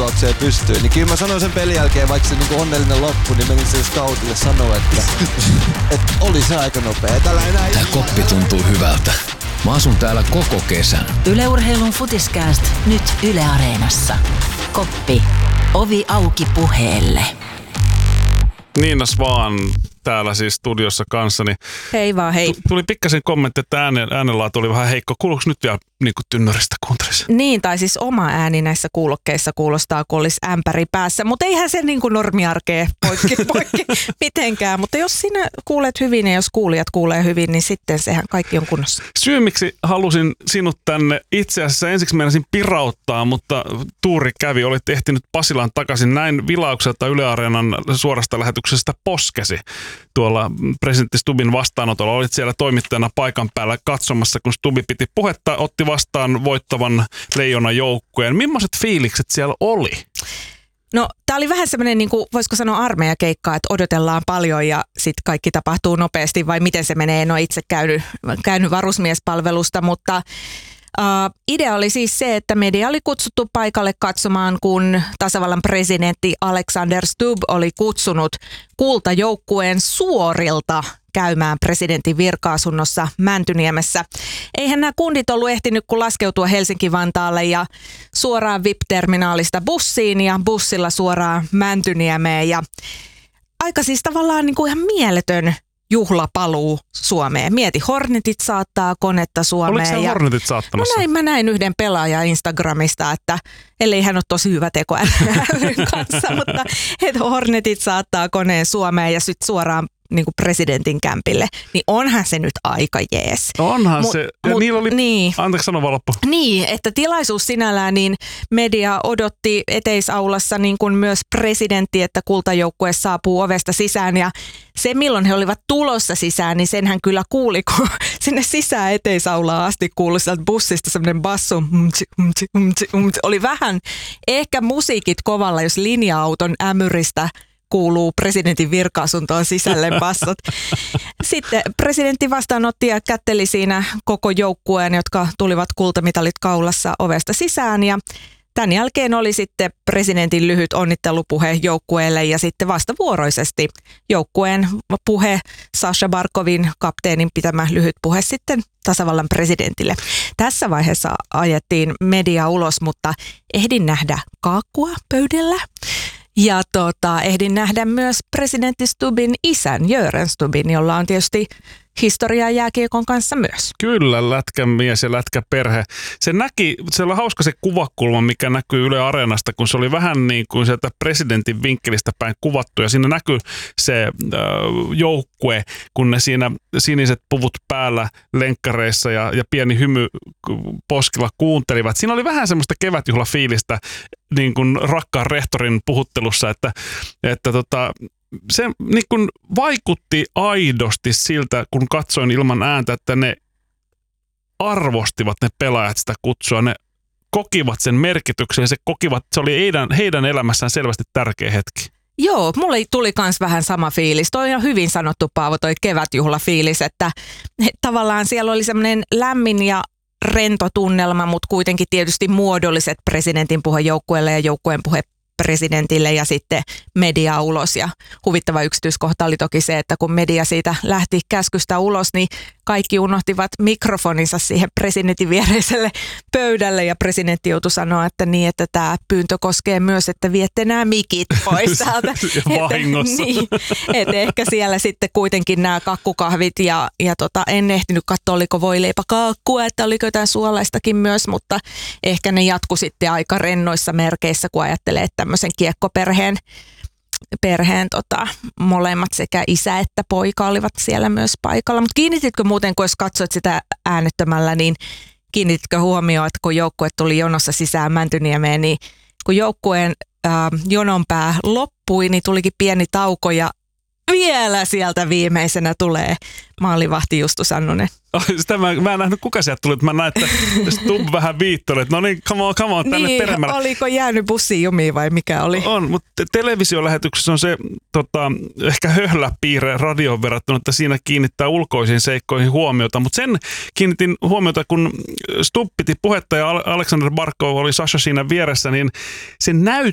tulokseen pystyyn. Niin kyllä mä sanoin sen pelin jälkeen, vaikka se niinku onnellinen loppu, niin menin sen scoutille sanoa, että oli se aika nopea. Tää koppi tuntuu hyvältä. Mä asun täällä koko kesän. Yle Urheilun Futiskääst nyt Yle Areenassa. Koppi. Ovi auki puheelle. Niinas vaan täällä siis studiossa kanssani. Hei vaan, hei. Tuli pikkasen kommentti, että äänenlaatu oli vähän heikko. Kuuluuko nyt vielä niin kuin tynnyristä kuuntelisi? Niin, tai siis oma ääni näissä kuulokkeissa kuulostaa, kun olisi ämpäri päässä. Mutta eihän se niin kuin normiarkea poikki mitenkään. Mutta jos sinä kuulet hyvin ja jos kuulijat kuulee hyvin, niin sitten sehän kaikki on kunnossa. Syy, miksi halusin sinut tänne, itse asiassa ensiksi meinasin pirauttaa, mutta tuuri kävi. Olit ehtinyt Pasilaan takaisin. Näin vilaukselta Yle Areenan suorasta lähetyksestä poskesi tuolla presidentti Stubbin vastaanotolla. Olit siellä toimittajana paikan päällä katsomassa, kun Stubbi piti puhetta, otti vastaan voittavan Leijonan joukkueen. Millaiset fiilikset siellä oli? No, tää oli vähän semmoinen, niin kuin, voisiko sanoa armeijakeikka, että odotellaan paljon ja sitten kaikki tapahtuu nopeasti, vai miten se menee? En ole itse käynyt varusmiespalvelusta, mutta idea oli siis se, että media oli kutsuttu paikalle katsomaan, kun tasavallan presidentti Alexander Stubb oli kutsunut kultajoukkueen suorilta käymään presidentin virka-asunnossa Mäntyniemessä. Eihän nämä kundit ollut ehtinyt kun laskeutua Helsinki-Vantaalle ja suoraan VIP-terminaalista bussiin ja bussilla suoraan Mäntyniemeen. Ja aika siis tavallaan niin kuin ihan mieletön juhlapaluu Suomeen. Mieti, Hornetit saattaa konetta Suomeen. Oliko siellä Hornetit saattamassa? Mä näin yhden pelaajan Instagramista, että ellei hän ole tosi hyvä teko kanssa, mutta että Hornetit saattaa koneen Suomeen ja sitten suoraan niin kuin presidentin kämpille, niin onhan se nyt aika jees. Onhan se. Ja niillä oli, niin, anteeksi sano vaan loppu. Niin, että tilaisuus sinällään, niin media odotti eteisaulassa niin kuin myös presidentti, että kultajoukkue saapuu ovesta sisään ja se milloin he olivat tulossa sisään, niin senhän kyllä kuuli, kun sinne sisään eteisaulaan asti kuului sieltä bussista semmoinen bassu. Oli vähän ehkä musiikit kovalla, jos linja-auton ämyristä kuuluu presidentin virka-asuntoon sisälle bassot. Sitten presidentti vastaanotti ja kätteli siinä koko joukkueen, jotka tulivat kultamitalit kaulassa ovesta sisään. Ja tämän jälkeen oli sitten presidentin lyhyt onnittelupuhe joukkueelle ja sitten vastavuoroisesti joukkueen puhe, Sasha Barkovin kapteenin pitämä lyhyt puhe sitten tasavallan presidentille. Tässä vaiheessa ajettiin media ulos, mutta ehdin nähdä kaakkua pöydällä. Ja ehdin nähdä myös presidentti Stubbin isän, Jörgen Stubbin, jolla on tietysti historiaa jääkiekon kanssa myös. Kyllä, lätkämies ja lätkäperhe. Se oli hauska se kuvakulma, mikä näkyy Yle Areenasta, kun se oli vähän niin kuin sieltä presidentin vinkkelistä päin kuvattu. Ja siinä näkyy se joukkue, kun ne siinä siniset puvut päällä lenkkareissa ja pieni hymy poskilla kuuntelivat. Siinä oli vähän semmoista kevätjuhlafiilistä niin kuin rakkaan rehtorin puhuttelussa, että se niin kuin vaikutti aidosti siltä, kun katsoin ilman ääntä, että ne arvostivat ne pelaajat sitä kutsua. Ne kokivat sen merkityksen, se oli heidän elämässään selvästi tärkeä hetki. Joo, mulle tuli kans vähän sama fiilis. Toi on hyvin sanottu, Paavo, toi kevätjuhlafiilis, että tavallaan siellä oli semmoinen lämmin ja rento tunnelma, mutta kuitenkin tietysti muodolliset presidentin puhe joukkueelle ja joukkueen puhe presidentille ja sitten media ulos. Ja huvittava yksityiskohta oli toki se, että kun media siitä lähti käskystä ulos, niin kaikki unohtivat mikrofoninsa siihen presidentin viereiselle pöydälle ja presidentti joutui sanoa, että niin, että tämä pyyntö koskee myös, että viette nämä mikit pois täältä. Vahingossa. Niin, että ehkä siellä sitten kuitenkin nämä kakkukahvit ja en ehtinyt katsoa, oliko voileipäkaakkua, että oliko jotain suolaistakin myös, mutta ehkä ne jatku sitten aika rennoissa merkeissä, kun ajattelee, että tämmöisen kiekkoperheen molemmat sekä isä että poika olivat siellä myös paikalla. Mutta kiinnititkö muuten, kun jos katsoit sitä äänettömällä, niin kiinnititkö huomioon, että kun joukkue tuli jonossa sisään Mäntyniemeen, niin kun joukkueen jononpää loppui, niin tulikin pieni tauko ja vielä sieltä viimeisenä tulee maalivahti Justus Annunen. Sitä mä en nähnyt, kuka sieltä tuli, että mä näin, että Stubb vähän viittoi, että no niin, come on tänne niin, peremmällä. Oliko jäänyt bussiin jumiin vai mikä oli? On, mutta televisiolähetyksessä on se ehkä höhläpiirre radioon verrattuna, että siinä kiinnittää ulkoisiin seikkoihin huomiota, mutta sen kiinnitin huomiota, kun Stubb piti puhetta ja Alexander Barkov oli Sasha siinä vieressä, niin se